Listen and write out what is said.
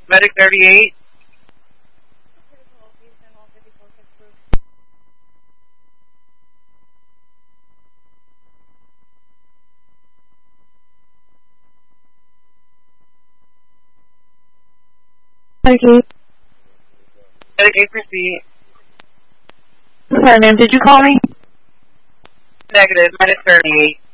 Medic 38. Medic 8. Medic 8, proceed. Sorry, ma'am, did you call me? Negative, Medic 38.